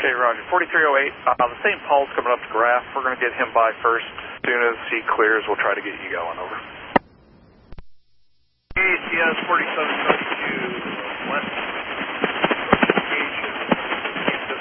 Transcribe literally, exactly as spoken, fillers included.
Okay, Roger. forty-three oh eight, uh, the Saint Paul's coming up to Graph. We're going to get him by first. As soon as he clears, we'll try to get you going, over. A C S forty-seven.